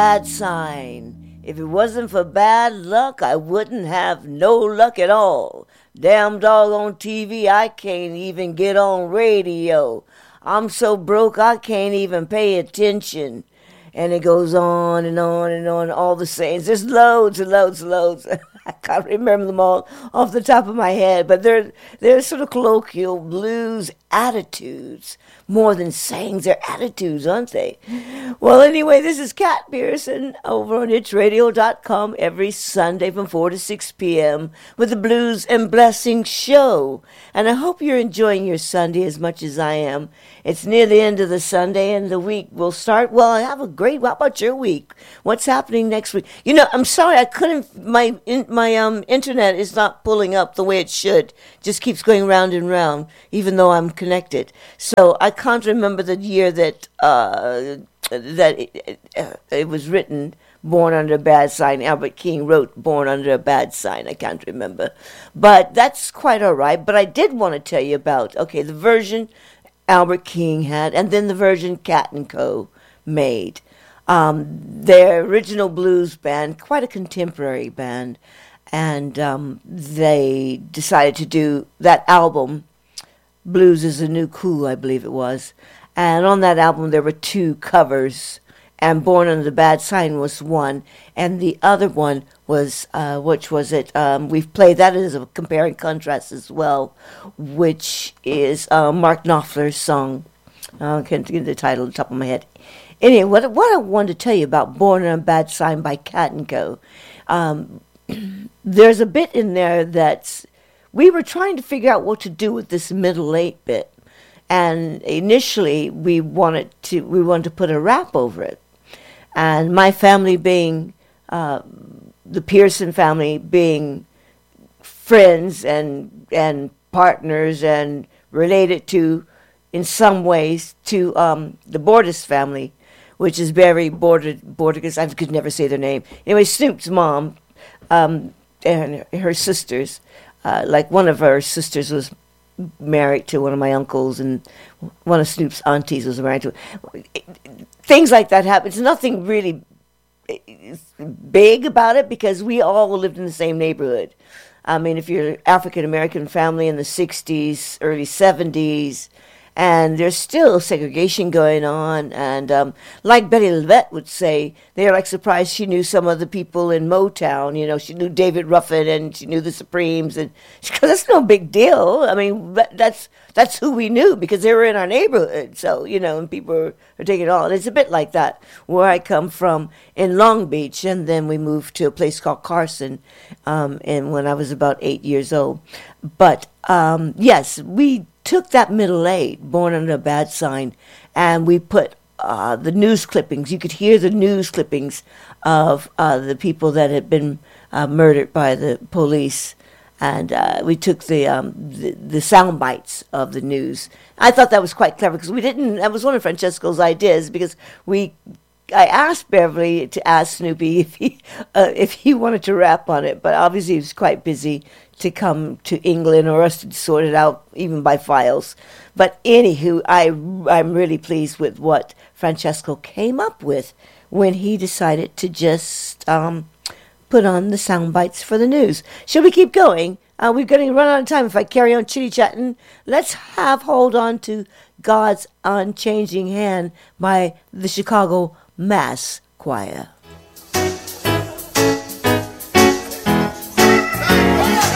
Bad sign. If it wasn't for bad luck, I wouldn't have no luck at all. Damn dog on TV, I can't even get on radio. I'm so broke I can't even pay attention. And it goes on and on and on, all the sayings. There's loads and loads and loads. I can't remember them all off the top of my head, but they're sort of colloquial blues attitudes more than sayings. They're attitudes, aren't they? Well, anyway, this is Kat Pearson over on itchradio.com every Sunday from 4 to 6 p.m. with the Blues and Blessings show. And I hope you're enjoying your Sunday as much as I am. It's near the end of the Sunday and the week will start. Well, I have a great, how about your week? What's happening next week? You know, I'm sorry, I couldn't, my internet is not pulling up the way it should. Just keeps going round and round, even though I'm connected. So I can't remember the year that it was written, Born Under a Bad Sign. Albert King wrote Born Under a Bad Sign. I can't remember. But that's quite all right. But I did want to tell you about, okay, the version Albert King had, and then the version Cat and Co. made. Their original blues band, quite a contemporary band, and they decided to do that album, Blues is the New Cool, I believe it was. And on that album there were two covers, and Born Under the Bad Sign was one, and the other one was, which was it? We've played that as a compare and contrast as well, which is Mark Knopfler's song. I can't get the title on the top of my head. Anyway, what I wanted to tell you about Born Under a Bad Sign by Cat and Co. There's a bit in there that's, we were trying to figure out what to do with this middle eight bit, and initially we wanted to put a rap over it, and my family being the Pearson family being friends and partners and related to, in some ways, to the Bordas family, which is very Bordas. I could never say their name. Anyway, Snoop's mom and her sisters, like one of her sisters was married to one of my uncles, and one of Snoop's aunties was married to. Things like that happen. It's nothing really big about it because we all lived in the same neighborhood. I mean, if you're an African-American family in the 60s, early 70s, and there's still segregation going on, and like Betty LaVette would say, they're like surprised she knew some of the people in Motown. You know, she knew David Ruffin and she knew the Supremes, and that's no big deal. I mean, that's who we knew because they were in our neighborhood. So, you know, and people are taking it all. It's a bit like that where I come from in Long Beach, and then we moved to a place called Carson, and when I was about 8 years old. But yes, we took that middle eight, Born Under a Bad Sign, and we put the news clippings. You could hear the news clippings of the people that had been murdered by the police, and we took the sound bites of the news. I thought that was quite clever because we didn't. That was one of Francesco's ideas because I asked Beverly to ask Snoopy if he wanted to rap on it, but obviously he was quite busy to come to England or us to sort it out even by files. But anywho, I'm really pleased with what Francesco came up with when he decided to just put on the sound bites for the news. Shall we keep going? We're going to run out of time if I carry on chitty-chatting. Let's hold on to God's Unchanging Hand by the Chicago Mass Choir.